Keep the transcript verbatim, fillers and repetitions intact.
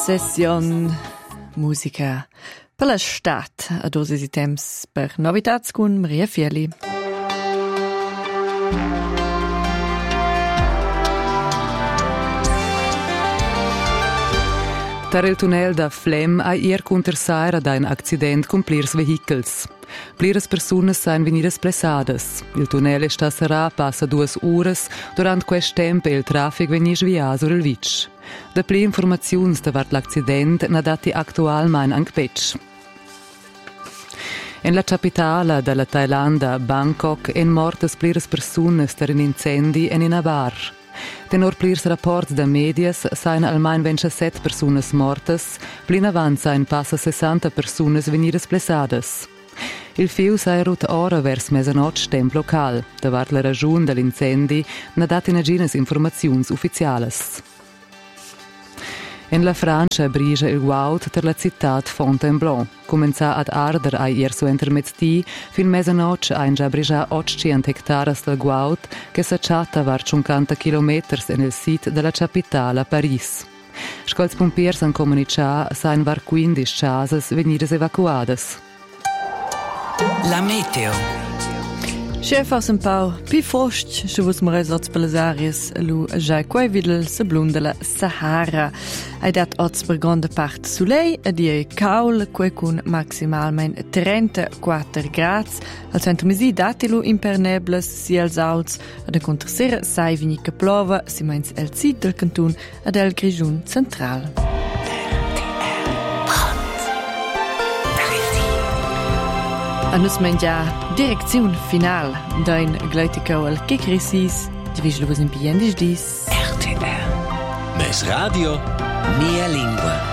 session musica per la stat a dosis di temps per novitats con Maria Fieli. Tar il tunnel da Flem ha ier contersaira da un accident con plirs vehicles. Pliras personas sain venidas plessadas. Il tunnel sta sarà passa duas uras, durant quest tempo il traffic veni svià sur il vitg. Da pli informaziuns davart l'accident na dati actualmein anche petsch. En la capitala della Thailanda, Bangkok, en mortas pliras personas ter un incendi en in a bar. Tenor plirs rapports da medias sain almain ventisette personas mortas, plin avant sain passa sessanta personas venidas plessadas. Il fiu sai rut ora vers mesanotg temp local, davart la ragiun dell'incendi na dat in aginas informaziuns ufficialas. En la Francia briga il guaut ter la città Fontainebleau. Comenza ad arder ai ier su intermezzdi, fin mesanotg ein già briga ottocento hectaras del guaut, che s'acciatta var cinquanta chilometers en il sit della capitala Paris. Scols pompiers han comunicia sain var quindici casas venidas evacuadas. La meteo. Chef aus un pau, pi fost, se vos more sots per les aries, lu già quai videl se blum de la Sahara. Ai dat ots per grande part sulei, ed ie caul, quai cun maximalmein trentaquattro grads, al centro mesi datilu impernebles, si als auts, ed a contrasera sai vini che plova, si meins el zid del cantun, ed el grigiun central. A nus mengia direcziun final d'un gleiticau al Kekrisis, division vos in piendis dis. R T R. Mes radio, mia lingua.